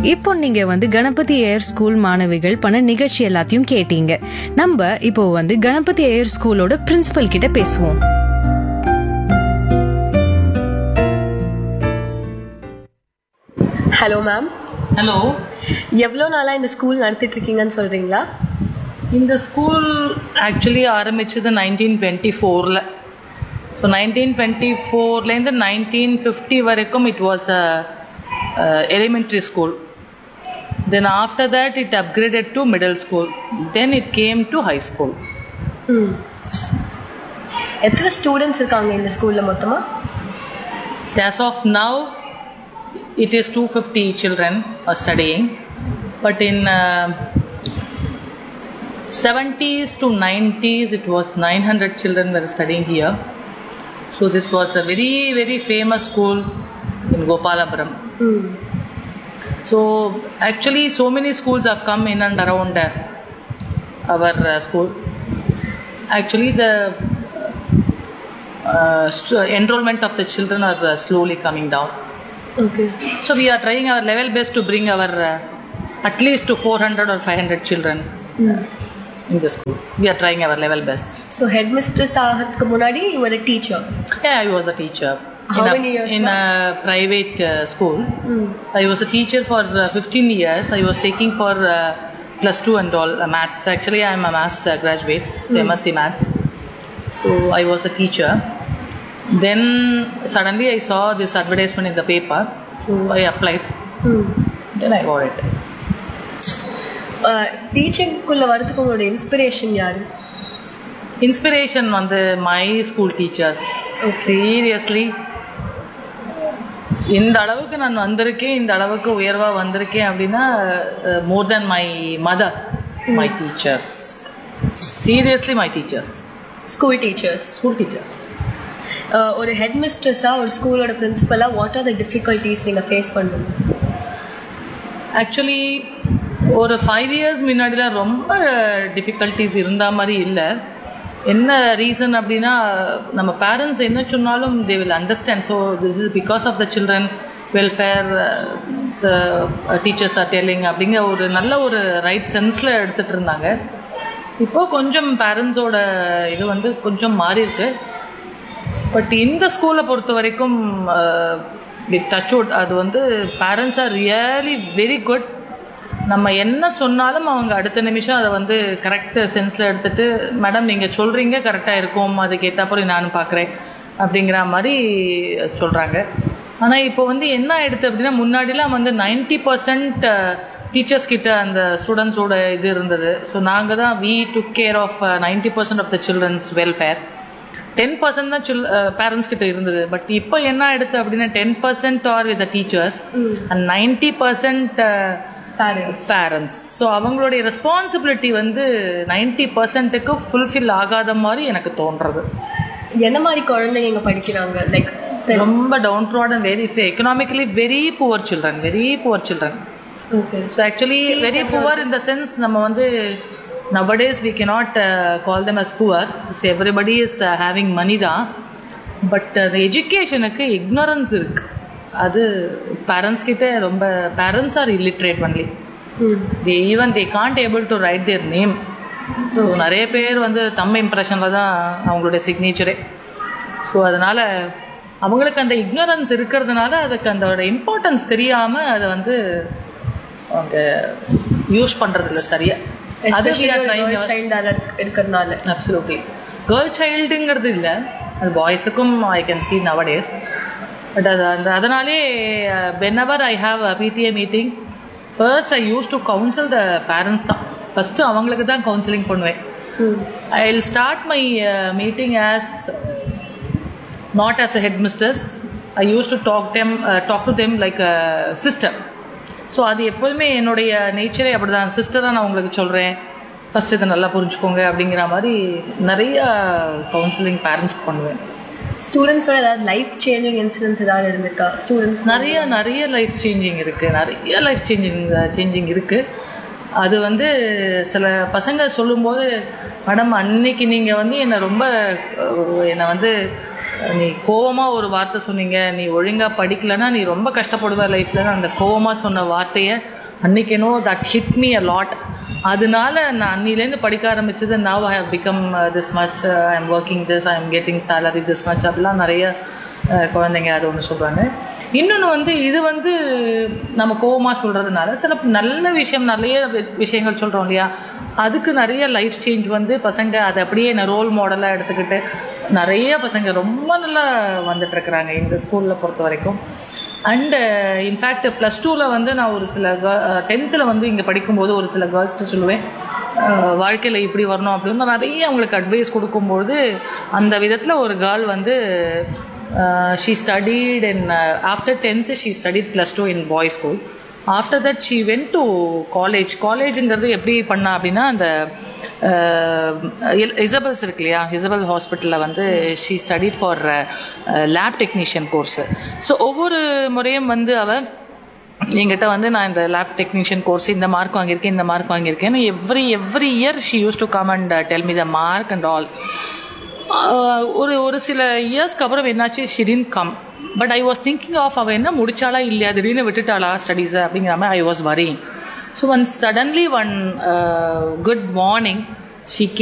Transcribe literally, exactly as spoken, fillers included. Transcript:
இப்போ நீங்க வந்து கணபதி ஏர் ஸ்கூல் மாணவிகள் பண்ண நிகழ்ச்சி எல்லாத்தையும் கேட்டீங்க. நம்ம இப்போ வந்து கணபதி ஏர் ஸ்கூலோட பிரின்சிபல் கிட்ட பேசுவோம். Hello ma'am. ஹலோ. எவ்வளோ நாளாக இந்த ஸ்கூல் நடத்திட்டு இருக்கீங்கன்னு சொல்கிறீங்களா? இந்த ஸ்கூல் ஆக்சுவலி ஆரம்பிச்சது நைன்டீன் டுவெண்ட்டி ஃபோரில். So nineteen twenty ஃபோர்லேருந்து nineteen fifty வரைக்கும் it was a elementary school. Then after that it upgraded to middle school. Then it came to high school. ம். எத்தனை ஸ்டூடெண்ட்ஸ் இருக்காங்க இந்த ஸ்கூலில் மொத்தமாக? As of now it is two hundred fifty children are studying, but in uh, seventies to nineties it was nine hundred children were studying here. So this was a very very famous school in Gopalapuram. ம். So actually so many schools have come in and around uh, our uh, school. Actually the uh, st- enrollment of the children are uh, slowly coming down. Okay. So we are trying our level best to bring our uh, at least to four hundred or five hundred children mm. in the school. We are trying our level best. So headmistress ஆகிறதுக்கு முன்னாடி you were a teacher? Yeah, I was a teacher. How in a, many years? In now? a private uh, school. Mm. I was a teacher for uh, fifteen years. I was taking for uh, plus two and all uh, maths. Actually, I am a maths uh, graduate, so mm. M S c Maths. So I was a teacher. Then suddenly I saw this advertisement in the paper. So I applied. Mm. Then I got it. டீச்சிங்குள்ளே வரதுக்கு உங்களோட inspiration யார்? Inspiration வந்து my school teachers. Seriously. இந்த அளவுக்கு நான் வந்திருக்கேன், இந்த அளவுக்கு உயர்வாக வந்திருக்கேன் அப்படின்னா மோர் தேன் my mother, my teachers. Seriously my teachers. School teachers. School teachers. ஒரு ஹெட் மிஸ்ட்ரஸாக ஒரு ஸ்கூலோட பிரின்சிபலாக வாட் ஆர் த டிஃபிகல்ட்டிஸ் நீங்கள் ஃபேஸ் பண்ணுறது? ஆக்சுவலி ஒரு ஃபைவ் இயர்ஸ் முன்னாடிலாம் ரொம்ப டிஃபிகல்ட்டிஸ் இருந்த மாதிரி இல்லை. என்ன ரீசன் அப்படின்னா நம்ம பேரண்ட்ஸ் என்ன சொன்னாலும் they will understand. So this is because of the children welfare the teachers are telling அப்படிங்கிற ஒரு நல்ல ஒரு ரைட் சென்ஸில் எடுத்துகிட்டு இருந்தாங்க. இப்போது கொஞ்சம் பேரண்ட்ஸோட இது வந்து கொஞ்சம் மாறி இருக்கு. பட் இந்த ஸ்கூலை பொறுத்த வரைக்கும் வித் டச்வுட் அது வந்து parents are really very good. நம்ம என்ன சொன்னாலும் அவங்க அடுத்த நிமிஷம் அதை வந்து கரெக்ட் சென்ஸில் எடுத்துகிட்டு மேடம் நீங்கள் சொல்கிறீங்க கரெக்டாக இருக்கும், அதுக்கு ஏற்றாப்புறம் நானும் பார்க்குறேன் அப்படிங்கிற மாதிரி சொல்கிறாங்க. ஆனால் இப்போ வந்து என்ன ஆகிடுது அப்படின்னா முன்னாடிலாம் வந்து நைன்ட்டி பர்சன்ட் டீச்சர்ஸ் கிட்ட அந்த ஸ்டூடெண்ட்ஸோட இது இருந்தது. ஸோ நாங்கள் தான் we took care of ninety percent of the children's welfare. Ten percent தான் சில் பேரண்ட்ஸ் கிட்ட இருந்தது. பட் இப்போ என்ன ஆகிடுது அப்படின்னா ten percent R with the teachers and ninety percent parents parents so அவங்களுடைய ரெஸ்பான்சிபிலிட்டி வந்து நைன்ட்டி பர்சன்ட்டுக்கு ஃபுல்ஃபில் ஆகாத மாதிரி எனக்கு தோன்றுறது. என்ன மாதிரி குழந்தைங்க இங்கே படிக்கிறாங்க? லைக் ரொம்ப down ட்ராட் and very economically very poor children very poor children. Okay. So actually very poor in the sense நம்ம வந்து nowadays we cannot uh, call them as poor. So everybody is uh, having money தான். But அந்த எஜுகேஷனுக்கு ignorance இருக்குது. அது parents கிட்ட ரொம்ப parents R illiterate only. They even they can't able to right there name. So நிறைய பேர் வந்து தம் இம்ப்ரெஷனில் தான் அவங்களுடைய சிக்னேச்சரே. ஸோ அதனால் அவங்களுக்கு அந்த இக்னரன்ஸ் இருக்கிறதுனால அதுக்கு அதோட இம்பார்ட்டன்ஸ் தெரியாமல் அதை வந்து அவங்க யூஸ் பண்ணுறதில்ல சரியாக. அது இருக்கிறதுனால அப்சல்யூட்லி கேர்ள் சைல்டுங்கிறது இல்லை, அது பாய்ஸுக்கும் I can see nowadays. But அது அந்த அதனாலே whenever I have a PTA meeting first I use to council the parents தான். ஃபஸ்ட்டு அவங்களுக்கு தான் கவுன்சிலிங் பண்ணுவேன். I will start my meeting as not as a head mister's. I use to talk டெம் talk to them like a sister. So அது எப்போதுமே என்னுடைய நேச்சரே அப்படி தான். சிஸ்டராக நான் உங்களுக்கு சொல்கிறேன், ஃபஸ்ட் இதை நல்லா புரிஞ்சுக்கோங்க அப்படிங்கிற மாதிரி நிறைய கவுன்சிலிங் பேரண்ட்ஸ்க்கு பண்ணுவேன். ஸ்டூடெண்ட்ஸோட ஏதாவது லைஃப் சேஞ்சிங் இன்சிடென்ட்ஸ் ஏதாவது இருந்திருக்கா? ஸ்டூடெண்ட்ஸ் நிறைய நிறைய லைஃப் சேஞ்சிங் இருக்குது, நிறைய லைஃப் சேஞ்சிங் சேஞ்சிங் இருக்குது. அது வந்து சில பசங்க சொல்லும்போது மேடம் அன்னைக்கு நீங்கள் வந்து என்னை ரொம்ப என்னை வந்து நீ கோவமாக ஒரு வார்த்தை சொன்னீங்க, நீ ஒழுங்காக படிக்கலைன்னா நீ ரொம்ப கஷ்டப்படுவ லைஃப்பில். அந்த கோவமாக சொன்ன வார்த்தையை அன்றைக்கேனோ that hit me a lot. அதனால நான் அன்னிலேருந்து படிக்க ஆரம்பித்தது. Now I have become this much, I am working this, I am getting salary this much அப்படிலாம் நிறைய குழந்தைங்க அது ஒன்று சொல்கிறாங்க. இன்னொன்று வந்து இது வந்து நம்ம கோவமாக சொல்கிறதுனால சில நல்ல விஷயம், நிறைய விஷயங்கள் சொல்கிறோம் இல்லையா, அதுக்கு நிறைய லைஃப் சேஞ்ச் வந்து பசங்க அதை அப்படியே நான் ரோல் மாடலாக எடுத்துக்கிட்டு நிறைய பசங்க ரொம்ப நல்லா வந்துட்டுருக்குறாங்க இந்த ஸ்கூலில் பொறுத்த வரைக்கும். அண்டு இன்ஃபேக்ட் ப்ளஸ் டூவில் வந்து நான் ஒரு சில க டென்த்தில் வந்து இங்கே படிக்கும்போது ஒரு சில கேர்ள்ஸ்ட்டு சொல்லுவேன், வாழ்க்கையில் இப்படி வரணும் அப்படின்னு நிறைய அவங்களுக்கு அட்வைஸ் கொடுக்கும்போது அந்த விதத்தில் ஒரு கேர்ள் வந்து she studied in after tenth she studied plus two in boys school. After that she went to college. காலேஜுங்கிறது எப்படி பண்ணா அப்படின்னா, அந்த இசபெல்ஸ் இருக்கு இல்லையா, இசபெல் ஹாஸ்பிட்டலில் வந்து she studied for lab technician course. So ஒவ்வொரு முறையும் வந்து அவள் என்கிட்ட வந்து நான் இந்த லேப் டெக்னீஷியன் கோர்ஸ் இந்த மார்க் வாங்கியிருக்கேன், இந்த மார்க் வாங்கியிருக்கேன், every every year she use to come and tell me the mark and all. ஒரு ஒரு சில இயர்ஸ்க்கு அப்புறம் என்னாச்சு, she didn't come. But I was thinking of அவள் என்ன முடிச்சாலா இல்லையா, திடீர்னு விட்டுட்டாளா ஸ்டடீஸை அப்படிங்கிற மாதிரி I was worrying. So one suddenly one good morning she